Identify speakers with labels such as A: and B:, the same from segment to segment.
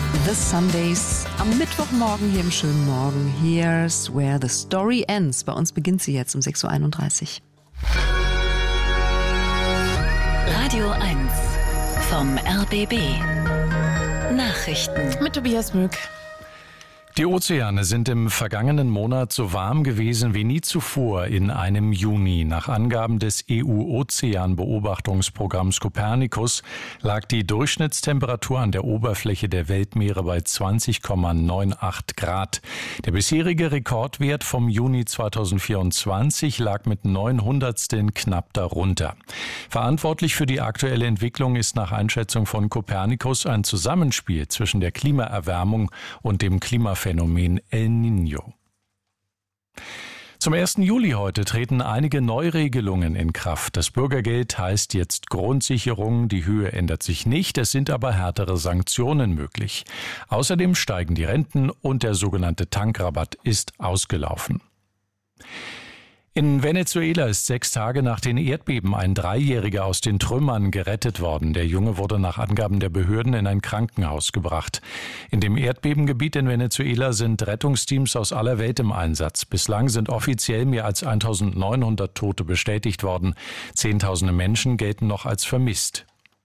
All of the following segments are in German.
A: The Sundays am Mittwochmorgen hier im schönen Morgen. Here's where the story ends. Bei uns beginnt sie jetzt um 6.31 Uhr.
B: Radio 1 vom RBB. Nachrichten
C: mit Tobias Möck.
D: Die Ozeane sind im vergangenen Monat so warm gewesen wie nie zuvor in einem Juni. Nach Angaben des EU-Ozeanbeobachtungsprogramms Copernicus lag die Durchschnittstemperatur an der Oberfläche der Weltmeere bei 20,98 Grad. Der bisherige Rekordwert vom Juni 2024 lag mit 900steln knapp darunter. Verantwortlich für die aktuelle Entwicklung ist nach Einschätzung von Copernicus ein Zusammenspiel zwischen der Klimaerwärmung und dem Klimaphänomen El Niño. Zum 1. Juli heute treten einige Neuregelungen in Kraft. Das Bürgergeld heißt jetzt Grundsicherung, die Höhe ändert sich nicht, es sind aber härtere Sanktionen möglich. Außerdem steigen die Renten und der sogenannte Tankrabatt ist ausgelaufen. In Venezuela ist 6 Tage nach den Erdbeben ein 3-Jähriger aus den Trümmern gerettet worden. Der Junge wurde nach Angaben der Behörden in ein Krankenhaus gebracht. In dem Erdbebengebiet in Venezuela sind Rettungsteams aus aller Welt im Einsatz. Bislang sind offiziell mehr als 1900 Tote bestätigt worden. Zehntausende Menschen gelten noch als vermisst.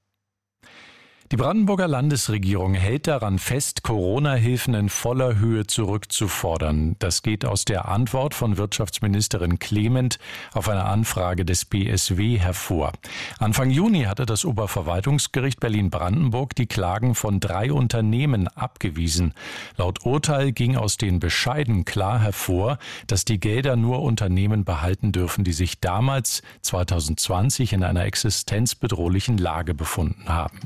D: Die Brandenburger Landesregierung hält daran fest, Corona-Hilfen in voller Höhe zurückzufordern. Das geht aus der Antwort von Wirtschaftsministerin Clement auf eine Anfrage des BSW hervor. Anfang Juni hatte das Oberverwaltungsgericht Berlin-Brandenburg die Klagen von 3 Unternehmen abgewiesen. Laut Urteil ging aus den Bescheiden klar hervor, dass die Gelder nur Unternehmen behalten dürfen, die sich damals 2020 in einer existenzbedrohlichen Lage befunden haben.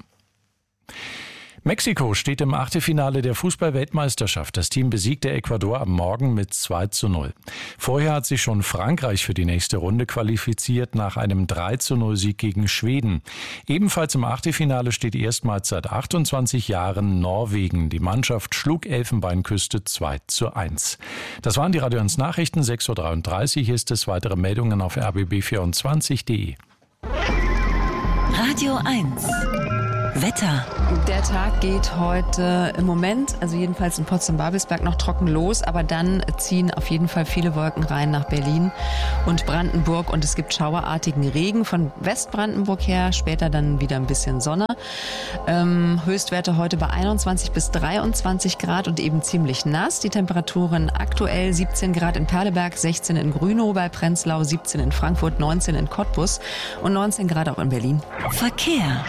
D: Mexiko steht im Achtelfinale der Fußball-Weltmeisterschaft. Das Team besiegte Ecuador am Morgen mit 2:0. Vorher hat sich schon Frankreich für die nächste Runde qualifiziert nach einem 3:0-Sieg gegen Schweden. Ebenfalls im Achtelfinale steht erstmals seit 28 Jahren Norwegen. Die Mannschaft schlug Elfenbeinküste 2:1. Das waren die Radio 1 Nachrichten. 6.33 Uhr ist es. Weitere Meldungen auf rbb24.de.
B: Radio 1 Wetter.
A: Der Tag geht heute im Moment, also jedenfalls in Potsdam-Babelsberg, noch trocken los, aber dann ziehen auf jeden Fall viele Wolken rein nach Berlin und Brandenburg und es gibt schauerartigen Regen von Westbrandenburg her, später dann wieder ein bisschen Sonne. Höchstwerte heute bei 21 bis 23 Grad und eben ziemlich nass. Die Temperaturen aktuell 17 Grad in Perleberg, 16 in Grünow bei Prenzlau, 17 in Frankfurt, 19 in Cottbus und 19 Grad auch in Berlin.
B: Verkehr.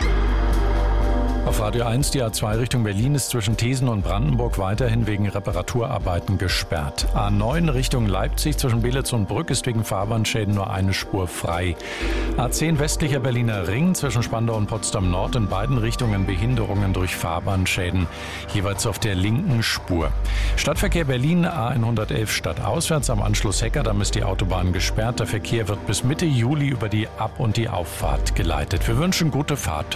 D: Auf Radio 1, die A2 Richtung Berlin ist zwischen Thesen und Brandenburg weiterhin wegen Reparaturarbeiten gesperrt. A9 Richtung Leipzig zwischen Belitz und Brück ist wegen Fahrbahnschäden nur eine Spur frei. A10 westlicher Berliner Ring zwischen Spandau und Potsdam Nord in beiden Richtungen Behinderungen durch Fahrbahnschäden, jeweils auf der linken Spur. Stadtverkehr Berlin A111 stadtauswärts am Anschluss Heckerdamm ist die Autobahn gesperrt. Der Verkehr wird bis Mitte Juli über die Ab- und die Auffahrt geleitet. Wir wünschen gute Fahrt.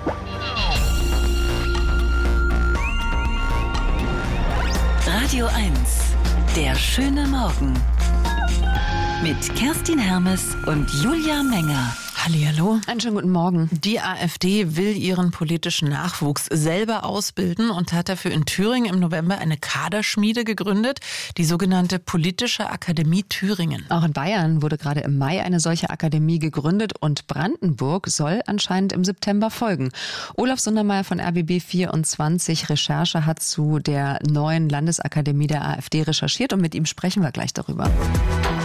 B: Radio 1, der schöne Morgen. Mit Kerstin Hermes und Julia Menger.
C: Hallihallo.
A: Einen schönen guten Morgen.
C: Die AfD will ihren politischen Nachwuchs selber ausbilden und hat dafür in Thüringen im November eine Kaderschmiede gegründet, die sogenannte Politische Akademie Thüringen.
A: Auch in Bayern wurde gerade im Mai eine solche Akademie gegründet und Brandenburg soll anscheinend im September folgen. Olaf Sundermeier von RBB24 Recherche hat zu der neuen Landesakademie der AfD recherchiert und mit ihm sprechen wir gleich darüber.